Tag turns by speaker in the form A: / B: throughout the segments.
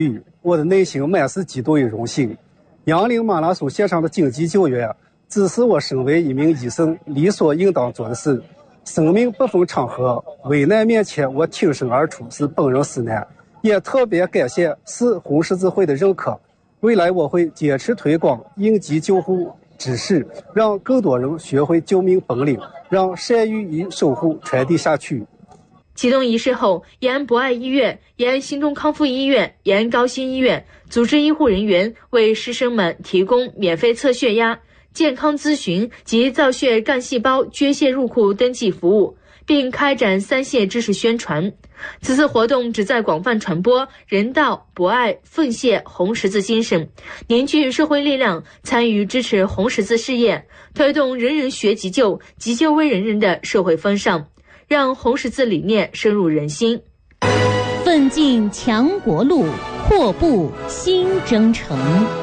A: 我的内心满是激动与荣幸。杨凌马拉松现场的紧急救援，只是我身为一名医生理所应当做的事。生命不分场合，危难面前我挺身而出，是本人实难。也特别感谢市红十字会的认可，未来我会坚持推广应急救护知识，让更多人学会救命本领，让善于与守护传递下去。
B: 启动仪式后，延安博爱医院、延安心中康复医院、延安高新医院组织医护人员为师生们提供免费测血压、健康咨询及造血干细胞捐献入库登记服务，并开展三线知识宣传。此次活动旨在广泛传播人道、博爱、奉献红十字精神，凝聚社会力量，参与支持红十字事业，推动人人学急救、急救为人人的社会风尚，让红十字理念深入人心。
C: 奋进强国路，阔步新征程。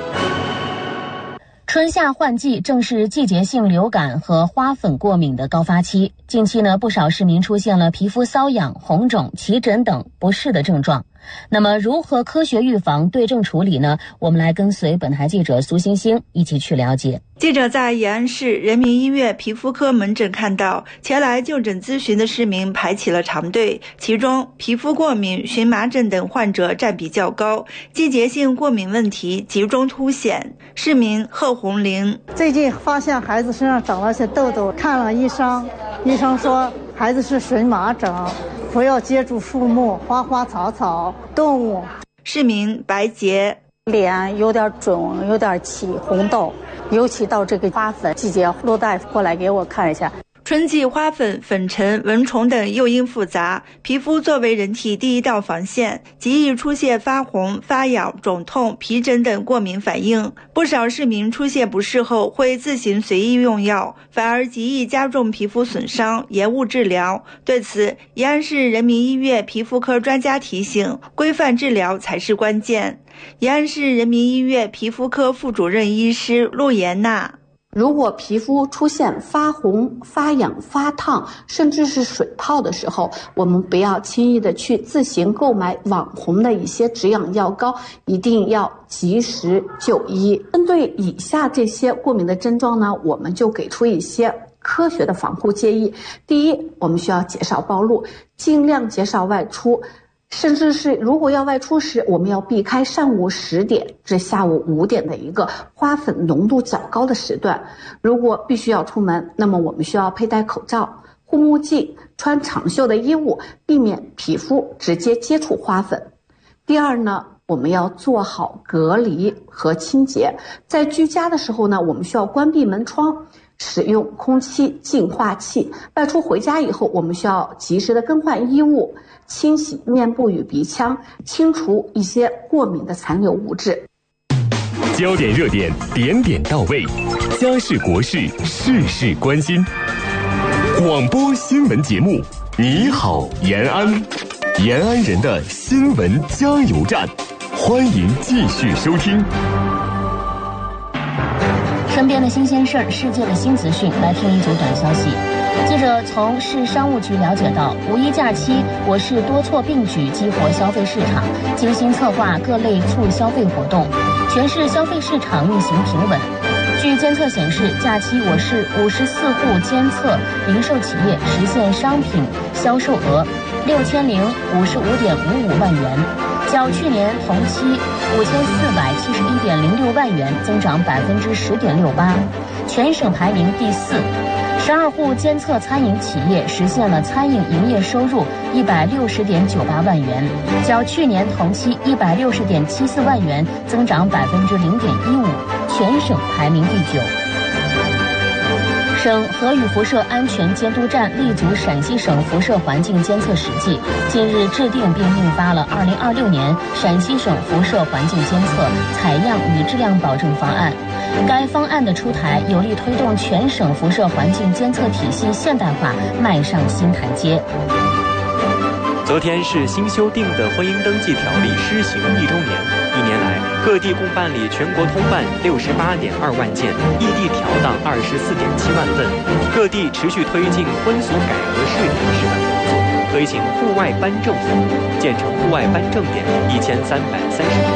C: 春夏换季正是季节性流感和花粉过敏的高发期。近期呢，不少市民出现了皮肤瘙痒、红肿、起疹等不适的症状。那么如何科学预防、对症处理呢？我们来跟随本台记者苏星星一起去了解。
D: 记者在延安市人民医院皮肤科门诊看到，前来就诊咨询的市民排起了长队，其中皮肤过敏、荨麻疹等患者占比较高，季节性过敏问题集中凸显。市民贺红玲
E: 最近发现孩子身上长了些痘痘，看了医生，医生说孩子是荨麻疹，不要接触树木、花花草草、动物。
D: 市民白洁
E: 脸有点肿，有点起红痘，尤其到这个花粉季节，陆大夫过来给我看一下。
D: 春季花粉、粉尘、蚊虫等诱因复杂，皮肤作为人体第一道防线，极易出现发红、发痒、肿痛、皮疹等过敏反应。不少市民出现不适后会自行随意用药，反而极易加重皮肤损伤，延误治疗。对此，延安市人民医院皮肤科专家提醒，规范治疗才是关键。延安市人民医院皮肤科副主任医师陆延娜，
F: 如果皮肤出现发红、发痒、发烫，甚至是水泡的时候，我们不要轻易的去自行购买网红的一些止痒药膏，一定要及时就医。针对以下这些过敏的症状呢，我们就给出一些科学的防护建议。第一，我们需要减少暴露，尽量减少外出。甚至是如果要外出时，我们要避开上午10点至下午5点的一个花粉浓度较高的时段。如果必须要出门，那么我们需要佩戴口罩、护目镜，穿长袖的衣物，避免皮肤直接接触花粉。第二呢，我们要做好隔离和清洁。在居家的时候呢，我们需要关闭门窗，使用空气净化器。外出回家以后，我们需要及时的更换衣物，清洗面部与鼻腔，清除一些过敏的残留物质。
G: 焦点热点，点点到位，家事国事，事事关心。广播新闻节目，你好延安，延安人的新闻加油站，欢迎继续收听。
C: 身边的新鲜事儿，世界的新资讯，来听一组短消息。记者从市商务局了解到，5一假期，我市多措并举激活消费市场，精心策划各类促消费活动，全市消费市场运行平稳。据监测显示，假期我市54户监测零售企业实现商品销售额6055.55万元，较去年同期5471.06万元增长10.68%，全省排名第4。12户监测餐饮企业实现了餐饮营业收入160.98万元，较去年同期160.74万元增长0.15%，全省排名第9。省核与辐射安全监督站立足陕西省辐射环境监测实际，近日制定并印发了2026年陕西省辐射环境监测采样与质量保证方案。该方案的出台，有力推动全省辐射环境监测体系现代化迈上新台阶。
H: 昨天是新修订的婚姻登记条例施行1周年，1年来，各地共办理全国通办68.2万件，异地调档24.7万份。各地持续推进婚俗改革试点示范工作，推行户外颁证服务，建成户外颁证点1330